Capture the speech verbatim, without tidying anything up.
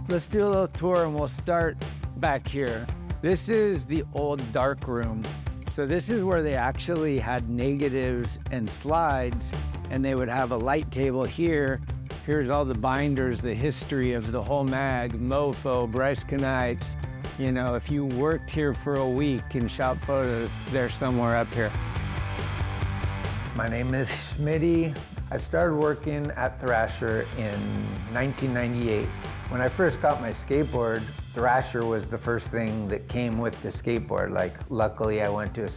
Let's do a little tour and we'll start back here. This is the old dark room. So this is where they actually had negatives and slides, and they would have a light table here. Here's all the binders, the history of the whole mag, Mofo, Bryce Kanights. You know, if you worked here for a week in shop photos, they're somewhere up here. My name is Schmitty. I started working at Thrasher in nineteen ninety-eight. When I first got my skateboard, Thrasher was the first thing that came with the skateboard. Like, luckily I went to a